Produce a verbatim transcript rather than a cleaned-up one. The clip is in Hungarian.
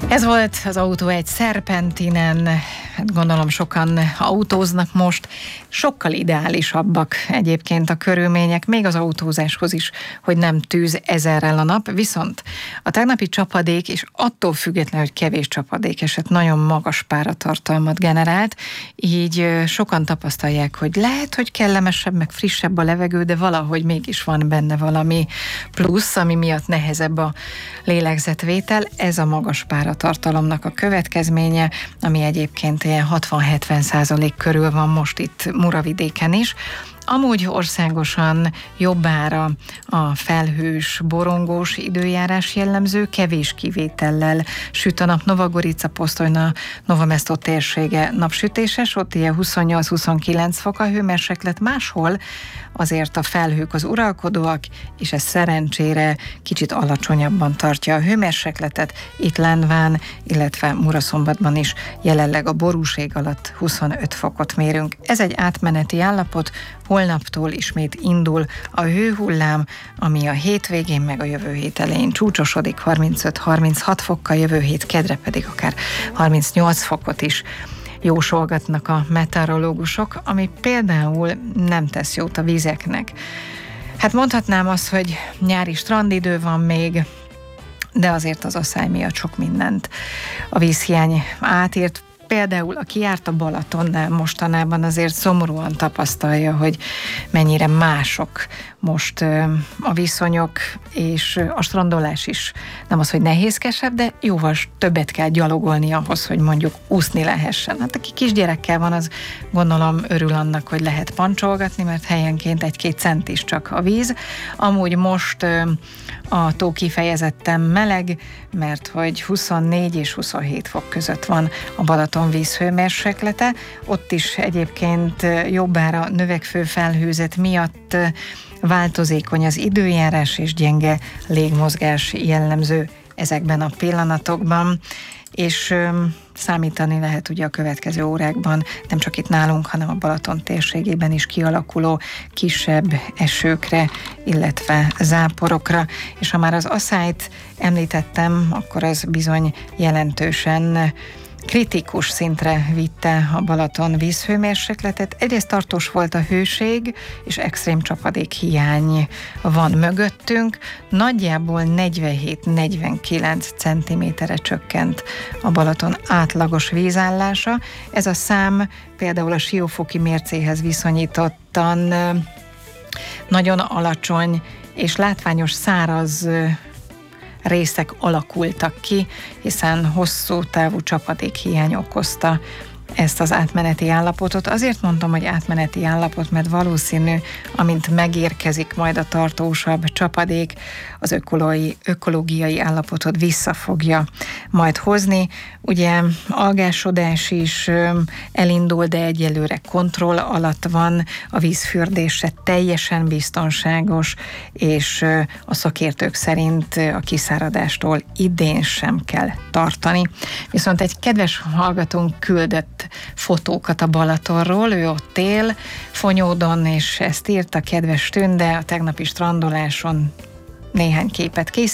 Ez volt az Autó egy Szerpentinen, hát gondolom sokan autóznak most, sokkal ideálisabbak egyébként a körülmények, még az autózáshoz is, hogy nem tűz ezerrel a nap, viszont a tegnapi csapadék, és attól függetlenül, hogy kevés csapadék eset, nagyon magas páratartalmat generált, így sokan tapasztalják, hogy lehet, hogy kellemesebb, meg frissebb a levegő, de valahogy mégis van benne valami plusz, ami miatt nehezebb a lélegzetvétel, ez a magas páratartalomnak a következménye, ami egyébként ilyen hatvan-hetven százalék körül van most itt Muravidéken is. Amúgy országosan jobbára a felhős, borongós időjárás jellemző, kevés kivétellel süt a nap. Nova Gorica, Posztolyna, Nova Mesto térsége napsütéses, ott ilyen huszonnyolc-huszonkilenc fok a hőmérséklet, máshol azért a felhők az uralkodóak, és ez szerencsére kicsit alacsonyabban tartja a hőmérsékletet. Itt Lendván, illetve Muraszombatban is jelenleg a borúség alatt huszonöt fokot mérünk. Ez egy átmeneti állapot, holnaptól ismét indul a hőhullám, ami a hétvégén meg a jövő hét elején csúcsosodik, harmincöt-harminchat fokkal, jövő hét kedre pedig akár harmincnyolc fokot is jósolgatnak a meteorológusok, ami például nem tesz jót a vizeknek. Hát mondhatnám azt, hogy nyári strandidő van még, de azért az asszály miatt sok mindent a vízhiány átért. Például aki járt a Balatonnál mostanában, azért szomorúan tapasztalja, hogy mennyire mások most a viszonyok, és a strandolás is nem az, hogy nehézkesebb, de jóval többet kell gyalogolni ahhoz, hogy mondjuk úszni lehessen. Hát aki kisgyerekkel van, az gondolom örül annak, hogy lehet pancsolgatni, mert helyenként egy-két centis csak a víz. Amúgy most a tó kifejezetten meleg, mert hogy huszonnégy és huszonhét fok között van a Balaton vízhőmérséklete. Ott is egyébként jobbára növekvő felhőzet miatt változékony az időjárás és gyenge légmozgás jellemző ezekben a pillanatokban, és számítani lehet ugye a következő órákban nem csak itt nálunk, hanem a Balaton térségében is kialakuló kisebb esőkre, illetve záporokra. És ha már az asszályt említettem, akkor az bizony jelentősen kritikus szintre vitte a Balaton vízhőmérsékletet. Egyrészt tartós volt a hőség, és extrém csapadék hiány van mögöttünk. Nagyjából negyvenhét-negyvenkilenc centiméterre csökkent a Balaton átlagos vízállása. Ez a szám például a Siófoki mércéhez viszonyítottan nagyon alacsony, és látványos száraz részek alakultak ki, hiszen hosszú távú csapadékhiány okozta ezt az átmeneti állapotot. Azért mondtam, hogy átmeneti állapot, mert valószínű, amint megérkezik majd a tartósabb csapadék, az ökológiai, ökológiai állapotot vissza fogja majd hozni. Ugye algásodás is elindul, de egyelőre kontroll alatt van, a vízfürdése teljesen biztonságos, és a szakértők szerint a kiszáradástól idén sem kell tartani. Viszont egy kedves hallgatónk küldött fotókat a Balatonról, ő ott él, Fonyódon, és ezt írta, kedves Tünde, a tegnapi strandoláson néhány képet készít.